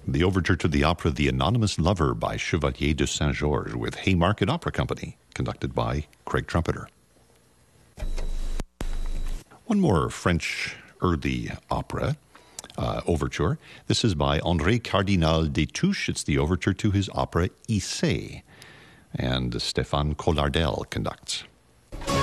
the overture to the opera The Anonymous Lover by Chevalier de Saint-Georges with Haymarket Opera Company, conducted by Craig Trumpeter. One more French early opera overture. This is by André Cardinal Destouches. It's the overture to his opera Isée, and Stéphane Collardel conducts.